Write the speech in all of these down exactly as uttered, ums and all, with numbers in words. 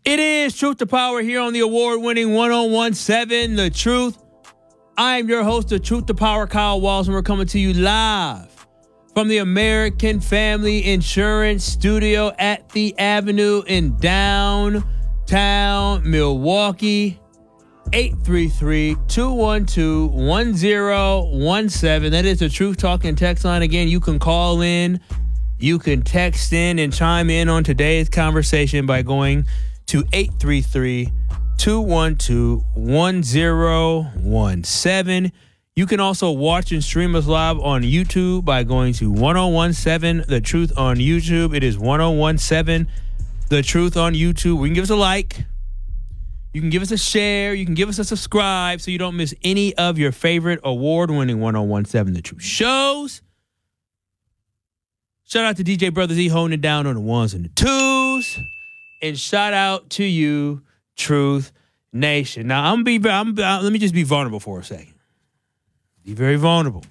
It is Truth to Power here on the award-winning one oh one point seven The Truth. I am your host of Truth to Power, Kyle Walls, and we're coming to you live from the American Family Insurance Studio at the Avenue in downtown Milwaukee. eight three three, two one two, one oh one seven. That is the Truth Talking text line. Again, you can call in, you can text in and chime in on today's conversation by going to eight three three, two one two, one oh one seven. You can also watch and stream us live on YouTube by going to one oh one seven The Truth on YouTube. It is one oh one seven The Truth on YouTube. You can give us a like. You can give us a share. You can give us a subscribe so you don't miss any of your favorite award-winning one oh one seven The Truth shows. Shout out to D J Brother Z holding it down on the ones and the twos. And shout out to you, Truth Nation. Now, I'm be. I'm, uh, let me just be vulnerable for a second. Be very vulnerable.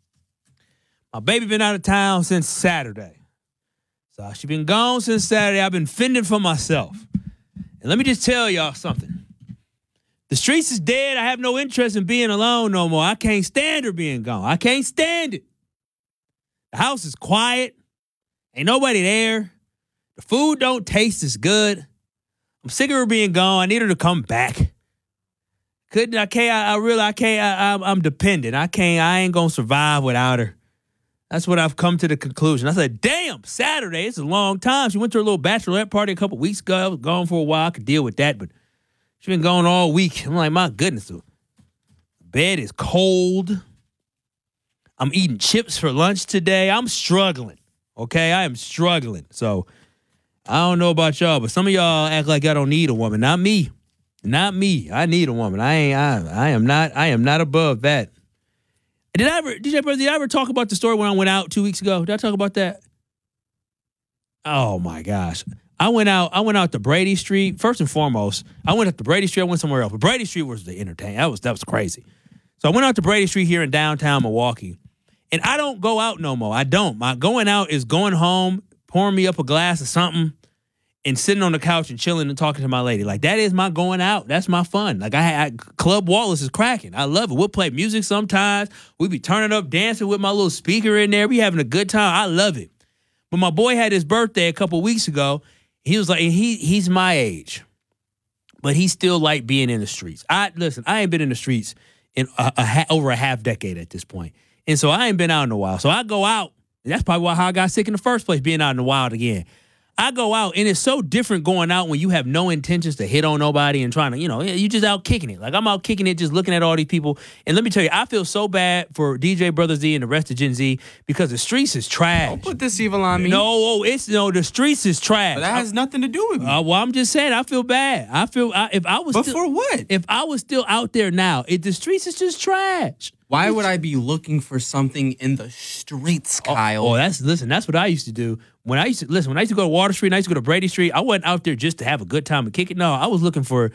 My baby been out of town since Saturday. So she been gone since Saturday. I've been fending for myself. And let me just tell y'all something. The streets is dead. I have no interest in being alone no more. I can't stand her being gone. I can't stand it. The house is quiet. Ain't nobody there. The food don't taste as good. I'm sick of her being gone. I need her to come back. Couldn't I? Can't. I, I really. I can't. I, I, I'm dependent. I can't. I ain't gonna survive without her. That's what I've come to the conclusion. I said, "Damn, Saturday. It's a long time." She went to her little bachelorette party a couple weeks ago. I was gone for a while. I could deal with that, but she's been gone all week. I'm like, my goodness. The bed is cold. I'm eating chips for lunch today. I'm struggling. Okay, I am struggling. So. I don't know about y'all, but some of y'all act like I don't need a woman. Not me. Not me. I need a woman. I ain't I, I am not I am not above that. Did I ever D J Brother, did I ever talk about the story when I went out two weeks ago? Did I talk about that? Oh my gosh. I went out, I went out to Brady Street. First and foremost, I went up to Brady Street, I went somewhere else. But Brady Street was the entertainment. That was that was crazy. So I went out to Brady Street here in downtown Milwaukee. And I don't go out no more. I don't. My going out is going home, pouring me up a glass of something and sitting on the couch and chilling and talking to my lady. Like, that is my going out. That's my fun. Like, I, I Club Wallace is cracking. I love it. We'll play music sometimes. We be turning up, dancing with my little speaker in there. We having a good time. I love it. But my boy had his birthday a couple weeks ago. He was like, and he he's my age, but he still like being in the streets. I listen, I ain't been in the streets in a, a ha- over a half decade at this point. And so I ain't been out in a while. So I go out. That's probably why how I got sick in the first place, being out in the wild again. I go out, and it's so different going out when you have no intentions to hit on nobody and trying to, you know, you just out kicking it. Like, I'm out kicking it, just looking at all these people. And let me tell you, I feel so bad for D J Brother Z and the rest of Gen Z because the streets is trash. Don't put this evil on me. No, oh, it's no, the streets is trash. But that has nothing to do with me. Uh, well, I'm just saying, I feel bad. I feel I, if I was, but still, for what? If I was still out there now, if the streets is just trash. Why would I be looking for something in the streets, Kyle? Oh, oh, that's listen. That's what I used to do when I used to listen. When I used to go to Water Street, and I used to go to Brady Street. I wasn't out there just to have a good time and kick it. No, I was looking for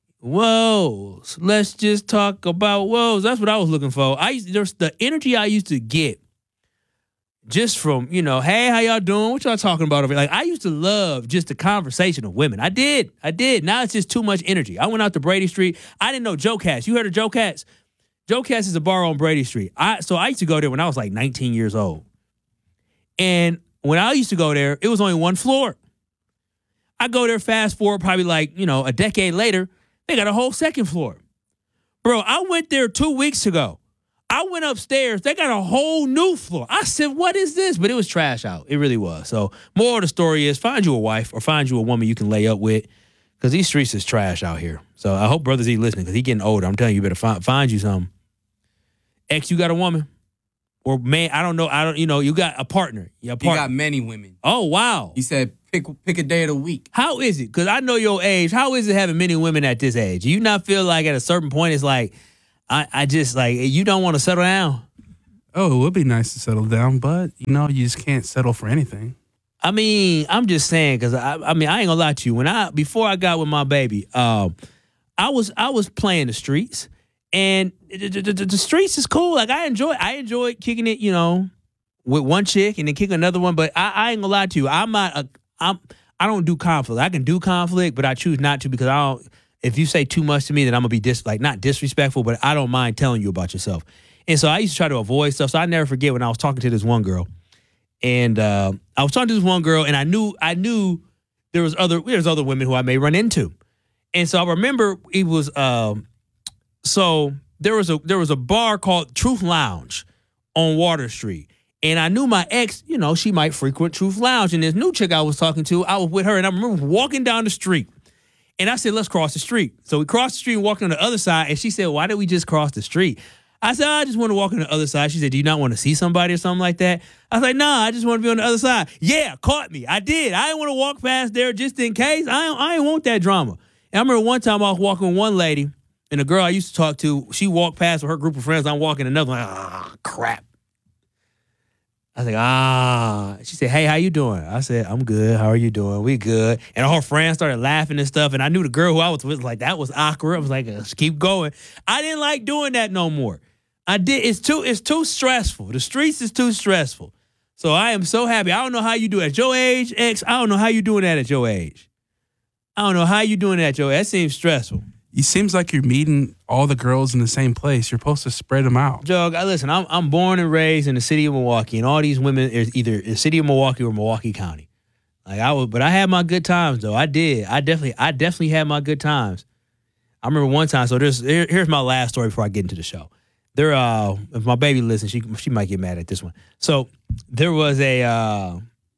woes. Let's just talk about woes. That's what I was looking for. I used there's the energy I used to get just from, you know, hey, how y'all doing? What y'all talking about over here? Like, I used to love just the conversation of women. I did, I did. Now it's just too much energy. I went out to Brady Street. I didn't know Joe Cats. You heard of Joe Cats? Joe Cats is a bar on Brady Street. I so I used to go there when I was like nineteen years old. And when I used to go there, it was only one floor. I go there, fast forward, probably like, you know, a decade later, they got a whole second floor. Bro, I went there two weeks ago. I went upstairs. They got a whole new floor. I said, what is this? But it was trash out. It really was. So moral of the story is find you a wife or find you a woman you can lay up with because these streets is trash out here. So I hope Brother Z listening because he getting older. I'm telling you, you better find, find you something. Ex, you got a woman? Or man, I don't know. I don't, you know, you got a partner. Your partner. You got many women. Oh, wow. He said pick pick a day of the week. How is it? Because I know your age. How is it having many women at this age? Do you not feel like at a certain point it's like, I, I just like, you don't want to settle down? Oh, it would be nice to settle down, but, you know, you just can't settle for anything. I mean, I'm just saying, because I, I mean, I ain't gonna lie to you. When I, before I got with my baby, um, I was, I was playing the streets. And the, the, the, the streets is cool. Like, I enjoy I enjoy kicking it, you know, with one chick and then kick another one. But I, I ain't gonna lie to you. I'm not a, I'm, I I don't do conflict. I can do conflict, but I choose not to because I don't. If you say too much to me, then I'm gonna be dis like not disrespectful, but I don't mind telling you about yourself. And so I used to try to avoid stuff. So I never forget when I was talking to this one girl, and uh, I was talking to this one girl, and I knew I knew there was other there's other women who I may run into, and so I remember it was um, so there was a there was a bar called Truth Lounge on Water Street. And I knew my ex, you know, she might frequent Truth Lounge. And this new chick I was talking to, I was with her, and I remember walking down the street. And I said, let's cross the street. So we crossed the street and walked on the other side. And she said, why did we just cross the street? I said, oh, I just want to walk on the other side. She said, do you not want to see somebody or something like that? I was like, nah, I just want to be on the other side. Yeah, caught me. I did. I didn't want to walk past there just in case. I ain't, I ain't want that drama. And I remember one time I was walking with one lady, and the girl I used to talk to, she walked past with her group of friends. I'm walking another one. Ah, crap. I was like, ah. She said, hey, how you doing? I said, I'm good. How are you doing? We good. And all her friends started laughing and stuff. And I knew the girl who I was with was like, that was awkward. I was like, let's keep going. I didn't like doing that no more. I did. It's too, it's too stressful. The streets is too stressful. So I am so happy. I don't know how you do it at your age, X. I don't know how you doing that at your age. I don't know how you doing that at your age. That seems stressful. It seems like you're meeting all the girls in the same place. You're supposed to spread them out. Jug, I listen, I'm I'm born and raised in the city of Milwaukee, and all these women is either the city of Milwaukee or Milwaukee County. Like I was, but I had my good times though. I did. I definitely, I definitely had my good times. I remember one time. So there's here, here's my last story before I get into the show. There, uh, if my baby listens, she she might get mad at this one. So there was a. Uh,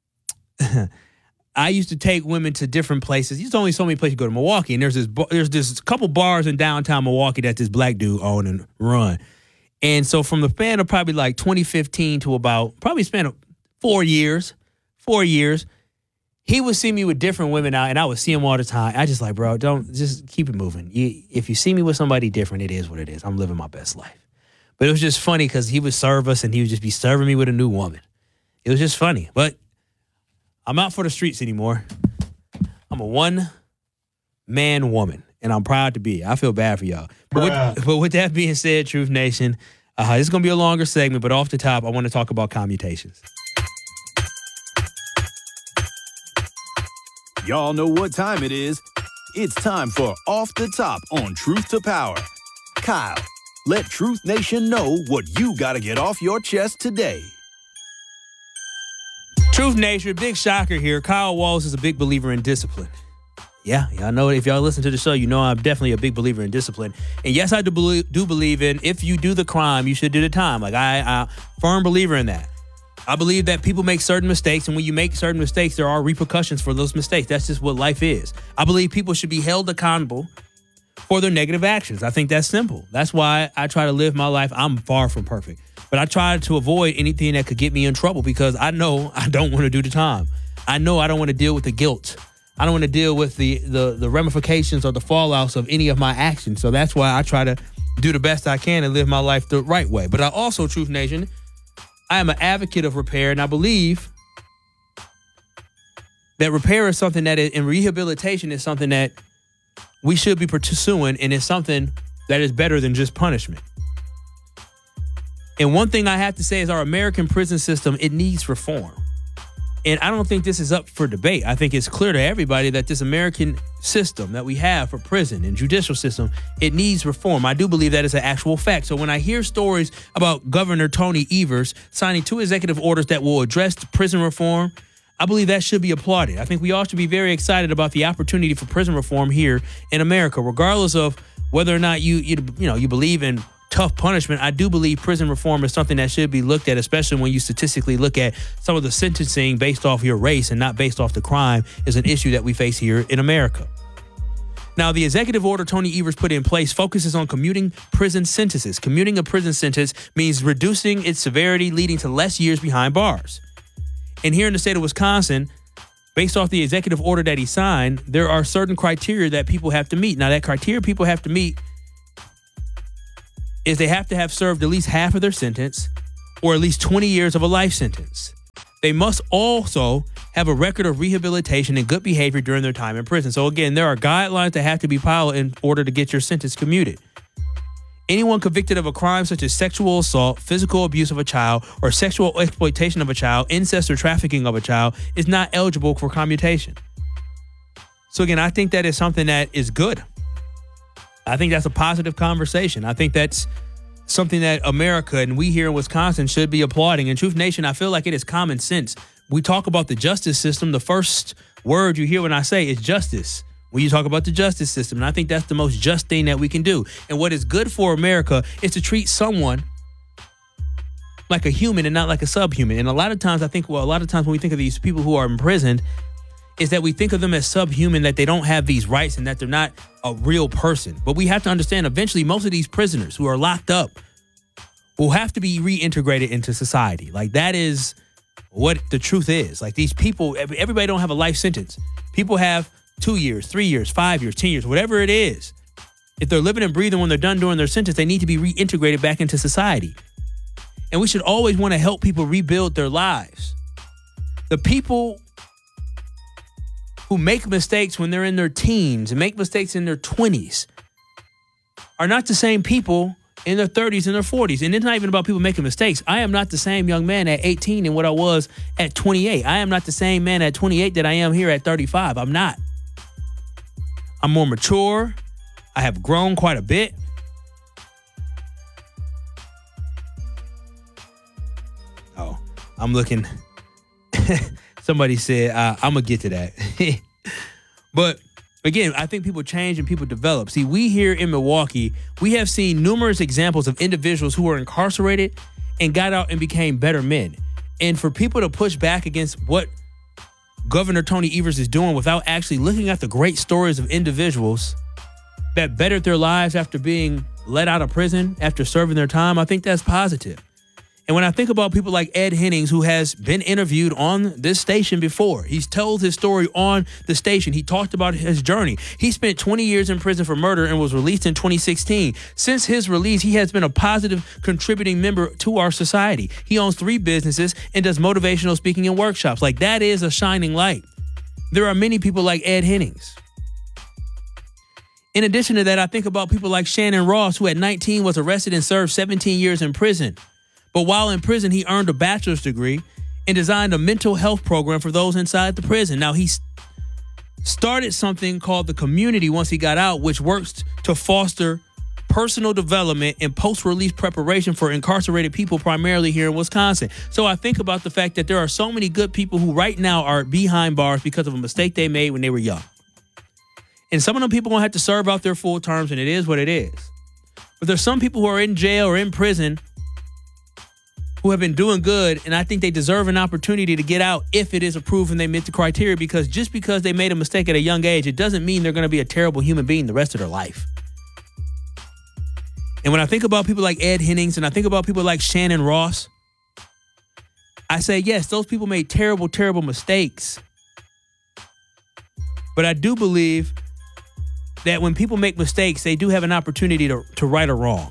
I used to take women to different places. There's only so many places to go to Milwaukee, and there's this there's this couple bars in downtown Milwaukee that this black dude own and run. And so from the span of probably like twenty fifteen to about probably span of four years, four years, he would see me with different women out, and I would see him all the time. I just like, bro, don't just keep it moving. You, if you see me with somebody different, it is what it is. I'm living my best life. But it was just funny because he would serve us, and he would just be serving me with a new woman. It was just funny, but. I'm not for the streets anymore. I'm a one-man woman, and I'm proud to be. I feel bad for y'all. But with, but with that being said, Truth Nation, uh, this is going to be a longer segment, but off the top, I want to talk about commutations. Y'all know what time it is. It's time for Off the Top on Truth to Power. Kyle, let Truth Nation know what you got to get off your chest today. Truth Nation, big shocker here. Kyle Wallace is a big believer in discipline. Yeah, y'all know if y'all listen to the show, you know I'm definitely a big believer in discipline. And yes, I do believe, do believe in if you do the crime, you should do the time. Like I, I firm believer in that. I believe that people make certain mistakes, and when you make certain mistakes, there are repercussions for those mistakes. That's just what life is. I believe people should be held accountable for their negative actions. I think that's simple. That's why I try to live my life. I'm far from perfect. But I try to avoid anything that could get me in trouble because I know I don't want to do the time. I know I don't want to deal with the guilt. I don't want to deal with the, the, the ramifications or the fallouts of any of my actions. So that's why I try to do the best I can and live my life the right way. But I also, Truth Nation, I am an advocate of repair, and I believe that repair is something that is, and rehabilitation is something that we should be pursuing, and it's something that is better than just punishment. And one thing I have to say is our American prison system, it needs reform. And I don't think this is up for debate. I think it's clear to everybody that this American system that we have for prison and judicial system, it needs reform. I do believe that is an actual fact. So when I hear stories about Governor Tony Evers signing two executive orders that will address prison reform, I believe that should be applauded. I think we all should be very excited about the opportunity for prison reform here in America, regardless of whether or not you you, you know you believe in tough punishment. I do believe prison reform is something that should be looked at, especially when you statistically look at some of the sentencing based off your race and not based off the crime is an issue that we face here in America. Now, the executive order Tony Evers put in place focuses on commuting prison sentences. Commuting a prison sentence means reducing its severity, leading to less years behind bars. And here in the state of Wisconsin, based off the executive order that he signed, there are certain criteria that people have to meet. Now, that criteria people have to meet is they have to have served at least half of their sentence or at least twenty years of a life sentence. They must also have a record of rehabilitation and good behavior during their time in prison. So again, there are guidelines that have to be followed in order to get your sentence commuted. Anyone convicted of a crime such as sexual assault, physical abuse of a child, or sexual exploitation of a child, incest or trafficking of a child is not eligible for commutation. So again, I think that is something that is good. I think that's a positive conversation. I think that's something that America and we here in Wisconsin should be applauding. And Truth Nation, I feel like it is common sense. We talk about the justice system. The first word you hear when I say is justice. When you talk about the justice system, and I think that's the most just thing that we can do. And what is good for America is to treat someone like a human and not like a subhuman. And a lot of times, I think, well, a lot of times when we think of these people who are imprisoned, is that we think of them as subhuman, that they don't have these rights and that they're not a real person. But we have to understand eventually most of these prisoners who are locked up will have to be reintegrated into society. Like that is what the truth is. Like these people, everybody don't have a life sentence. People have two years, three years, five years, ten years, whatever it is. If they're living and breathing when they're done doing their sentence, they need to be reintegrated back into society. And we should always want to help people rebuild their lives. The people who make mistakes when they're in their teens and make mistakes in their twenties are not the same people in their thirties and their forties. And it's not even about people making mistakes. I am not the same young man at eighteen and what I was at twenty-eight. I am not the same man at twenty-eight that I am here at thirty-five. I'm not. I'm more mature. I have grown quite a bit. Oh, I'm looking. Somebody said, uh, I'm going to get to that. But again, I think people change and people develop. See, we here in Milwaukee, we have seen numerous examples of individuals who were incarcerated and got out and became better men. And for people to push back against what Governor Tony Evers is doing without actually looking at the great stories of individuals that bettered their lives after being let out of prison, after serving their time, I think that's positive. And when I think about people like Ed Hennings, who has been interviewed on this station before, he's told his story on the station. He talked about his journey. He spent twenty years in prison for murder and was released in twenty sixteen. Since his release, he has been a positive contributing member to our society. He owns three businesses and does motivational speaking and workshops. Like, that is a shining light. There are many people like Ed Hennings. In addition to that, I think about people like Shannon Ross, who at nineteen was arrested and served seventeen years in prison. But while in prison, he earned a bachelor's degree and designed a mental health program for those inside the prison. Now, he started something called The Community once he got out, which works to foster personal development and post-release preparation for incarcerated people, primarily here in Wisconsin. So I think about the fact that there are so many good people who right now are behind bars because of a mistake they made when they were young. And some of them people are going to have to serve out their full terms, and it is what it is. But there's some people who are in jail or in prison who have been doing good, and I think they deserve an opportunity to get out if it is approved and they meet the criteria, because just because they made a mistake at a young age, it doesn't mean they're going to be a terrible human being the rest of their life. And when I think about people like Ed Hennings and I think about people like Shannon Ross, I say, yes, those people made terrible, terrible mistakes. But I do believe that when people make mistakes, they do have an opportunity to, to right a wrong.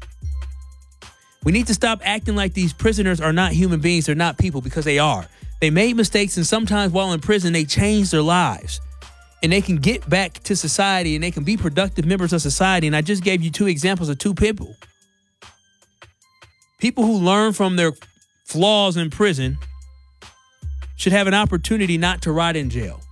We need to stop acting like these prisoners are not human beings. They're not people, because they are. They made mistakes, and sometimes while in prison, they change their lives. And they can get back to society, and they can be productive members of society. And I just gave you two examples of two people. People who learn from their flaws in prison should have an opportunity not to rot in jail.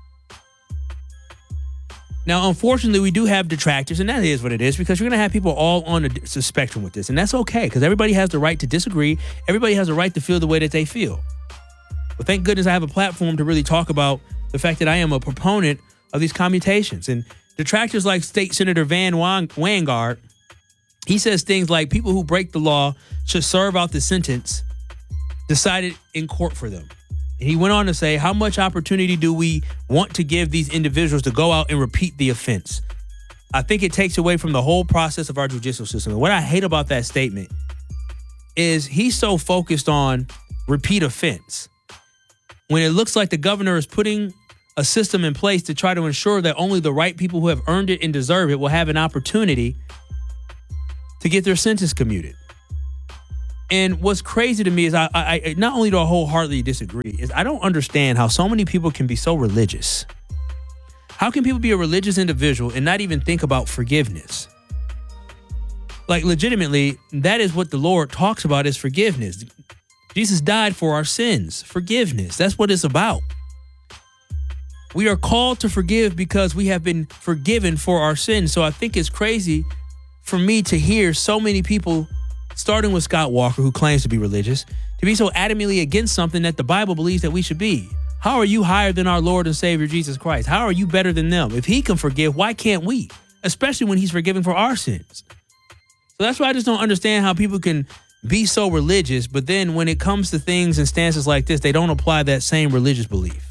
Now, unfortunately, we do have detractors, and that is what it is, because you're going to have people all on the spectrum with this. And that's okay, because everybody has the right to disagree. Everybody has the right to feel the way that they feel. But thank goodness I have a platform to really talk about the fact that I am a proponent of these commutations. And detractors like State Senator Van Wanggaard, he says things like people who break the law should serve out the sentence decided in court for them. And he went on to say, how much opportunity do we want to give these individuals to go out and repeat the offense? I think it takes away from the whole process of our judicial system. And what I hate about that statement is he's so focused on repeat offense, when it looks like the governor is putting a system in place to try to ensure that only the right people who have earned it and deserve it will have an opportunity to get their sentence commuted. And what's crazy to me is I, I, not only do I wholeheartedly disagree, is I don't understand how so many people can be so religious. How can people be a religious individual and not even think about forgiveness? Like, legitimately, that is what the Lord talks about, is forgiveness. Jesus died for our sins. Forgiveness. That's what it's about. We are called to forgive because we have been forgiven for our sins. So I think it's crazy for me to hear so many people, starting with Scott Walker, who claims to be religious, to be so adamantly against something that the Bible believes that we should be. How are you higher than our Lord and Savior Jesus Christ? How are you better than them? If he can forgive, why can't we? Especially when he's forgiving for our sins. So that's why I just don't understand how people can be so religious, but then when it comes to things and stances like this, they don't apply that same religious belief.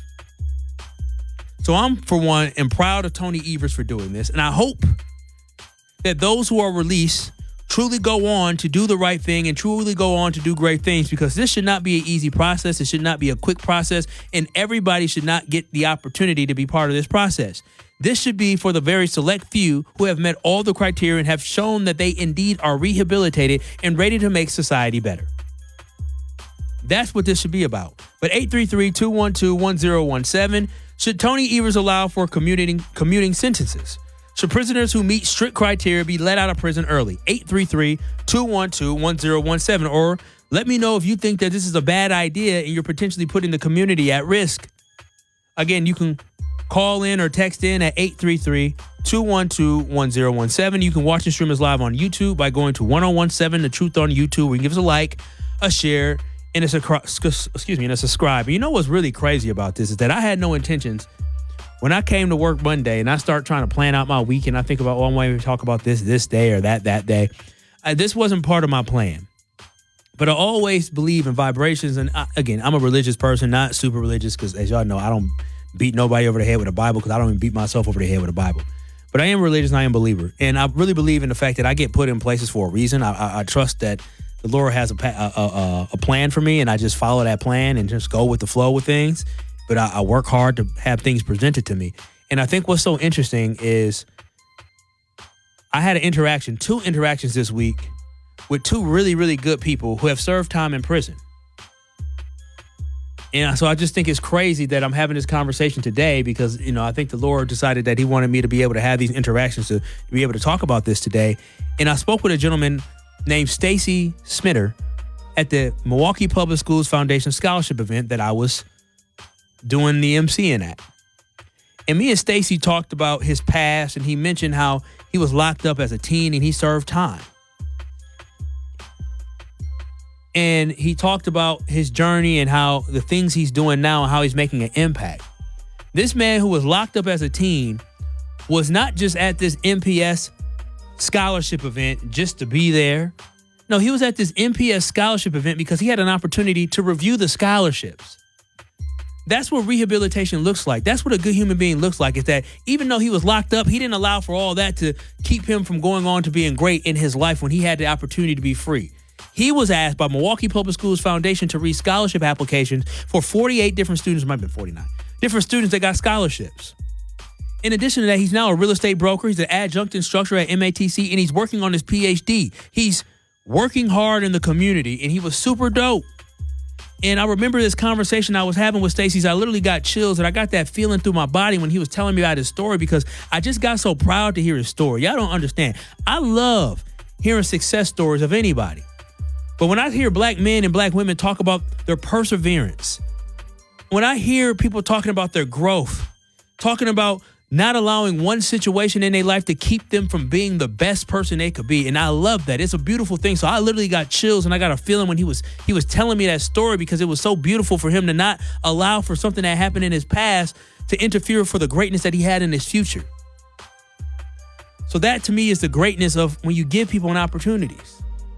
So I'm, for one, am proud of Tony Evers for doing this, and I hope that those who are released truly go on to do the right thing and truly go on to do great things, because this should not be an easy process. It should not be a quick process, and everybody should not get the opportunity to be part of this process. This should be for the very select few who have met all the criteria and have shown that they indeed are rehabilitated and ready to make society better. That's what this should be about. But eight three three, two one two, one zero one seven, should Tony Evers allow for commuting, commuting sentences? Should prisoners who meet strict criteria be let out of prison early? eight three three, two one two, one zero one seven. Or let me know if you think that this is a bad idea and you're potentially putting the community at risk. Again, you can call in or text in at eight three three, two one two, one zero one seven. You can watch and stream us live on YouTube by going to one oh one seven The Truth on YouTube, where you can give us a like, a share, and a, excuse me, and a subscribe. And you know what's really crazy about this is that I had no intentions. When I came to work Monday and I start trying to plan out my week and I think about, oh, I'm going to talk about this this day or that that day, uh, this wasn't part of my plan. But I always believe in vibrations. And I, again, I'm a religious person, not super religious, because as y'all know, I don't beat nobody over the head with a Bible, because I don't even beat myself over the head with a Bible. But I am religious and I am a believer. And I really believe in the fact that I get put in places for a reason. I, I, I trust that the Lord has a, a, a, a plan for me, and I just follow that plan and just go with the flow with things. But I, I work hard to have things presented to me. And I think what's so interesting is I had an interaction, two interactions this week with two really, really good people who have served time in prison. And so I just think it's crazy that I'm having this conversation today because, you know, I think the Lord decided that he wanted me to be able to have these interactions, to, to be able to talk about this today. And I spoke with a gentleman named Stacy Smitter at the Milwaukee Public Schools Foundation Scholarship event that I was doing the emceeing at. And me and Stacy talked about his past, and he mentioned how he was locked up as a teen and he served time. And he talked about his journey and how the things he's doing now and how he's making an impact. This man who was locked up as a teen was not just at this M P S scholarship event just to be there. No, he was at this M P S scholarship event because he had an opportunity to review the scholarships. That's what rehabilitation looks like. That's what a good human being looks like, is that even though he was locked up, he didn't allow for all that to keep him from going on to being great in his life when he had the opportunity to be free. He was asked by Milwaukee Public Schools Foundation to read scholarship applications for forty-eight different students, might have been forty-nine, different students that got scholarships. In addition to that, he's now a real estate broker. He's an adjunct instructor at M A T C, and he's working on his P H D. He's working hard in the community, and he was super dope. And I remember this conversation I was having with Stacey. I literally got chills, and I got that feeling through my body when he was telling me about his story, because I just got so proud to hear his story. Y'all don't understand. I love hearing success stories of anybody. But when I hear black men and black women talk about their perseverance, when I hear people talking about their growth, talking about not allowing one situation in their life to keep them from being the best person they could be. And I love that. It's a beautiful thing. So I literally got chills, and I got a feeling when he was he was telling me that story, because it was so beautiful for him to not allow for something that happened in his past to interfere for the greatness that he had in his future. So that to me is the greatness of when you give people an opportunities.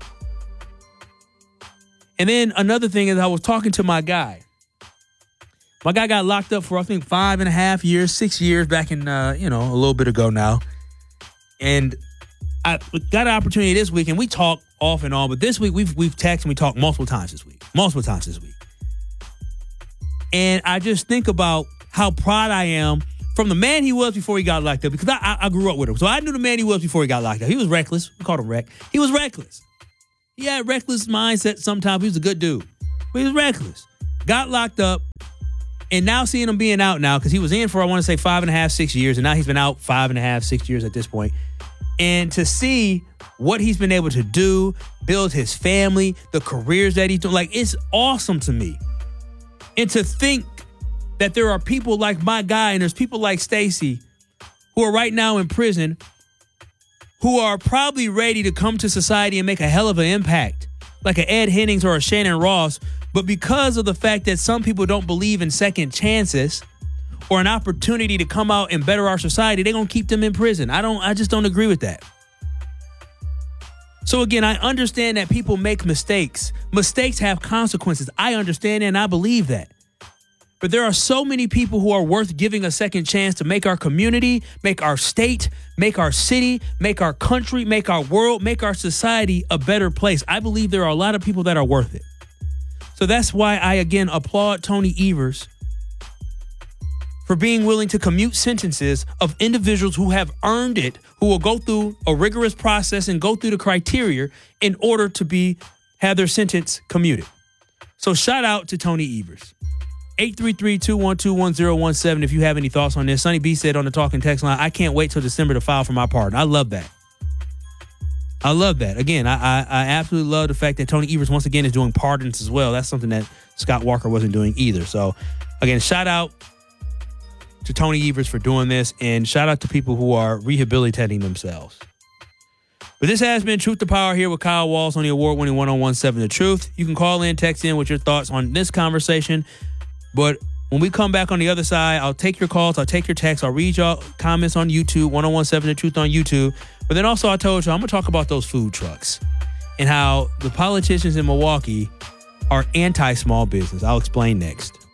And then another thing is I was talking to my guy. My guy got locked up for, I think, five and a half years, six years back in, uh, you know, a little bit ago now. And I got an opportunity this week, and we talk off and on. But this week, we've we've texted and we talked multiple times this week. Multiple times this week. And I just think about how proud I am from the man he was before he got locked up, because I, I, I grew up with him. So I knew the man he was before he got locked up. He was reckless. We called him Wreck. He was reckless. He had reckless mindset sometimes. He was a good dude. But he was reckless. Got locked up. And now seeing him being out now, because he was in for, I want to say, five and a half, six years. And now he's been out five and a half, six years at this point. And to see what he's been able to do, build his family, the careers that he's doing, like, it's awesome to me. And to think that there are people like my guy and there's people like Stacey who are right now in prison who are probably ready to come to society and make a hell of an impact, like an Ed Hennings or a Shannon Ross. But because of the fact that some people don't believe in second chances or an opportunity to come out and better our society, they're going to keep them in prison. I don't, I just don't agree with that. So again, I understand that people make mistakes. Mistakes have consequences. I understand and I believe that. But there are so many people who are worth giving a second chance to make our community, make our state, make our city, make our country, make our world, make our society a better place. I believe there are a lot of people that are worth it. So that's why I, again, applaud Tony Evers for being willing to commute sentences of individuals who have earned it, who will go through a rigorous process and go through the criteria in order to be have their sentence commuted. So shout out to Tony Evers. eight three three, two one two, one zero one seven if you have any thoughts on this. Sonny B said on the talking text line, I can't wait till December to file for my pardon. I love that. I love that. Again, I, I I absolutely love the fact that Tony Evers, once again, is doing pardons as well. That's something that Scott Walker wasn't doing either. So, again, shout out to Tony Evers for doing this, and shout out to people who are rehabilitating themselves. But this has been Truth to Power here with Kyle Walls on the award-winning one oh one seven The Truth. You can call in, text in with your thoughts on this conversation. But when we come back on the other side, I'll take your calls, I'll take your texts, I'll read y'all comments on YouTube, one oh one seven The Truth on YouTube. But then also I told you I'm going to talk about those food trucks and how the politicians in Milwaukee are anti-small business. I'll explain next.